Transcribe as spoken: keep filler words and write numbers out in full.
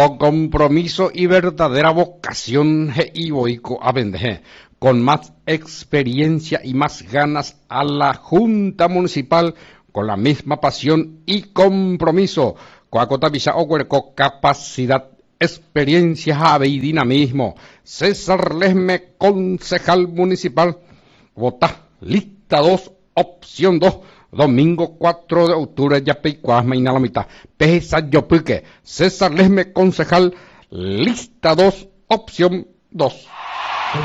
con compromiso y verdadera vocación y boico a vender, con más experiencia y más ganas a la Junta Municipal, con la misma pasión y compromiso, coacota visa o capacidad, experiencia y dinamismo. César Lesme, concejal municipal, vota lista dos, opción dos. Domingo cuatro de octubre, Yapeicuasma y Nalamita. Pesa Yopuque. César Lesme, concejal, lista dos, opción dos.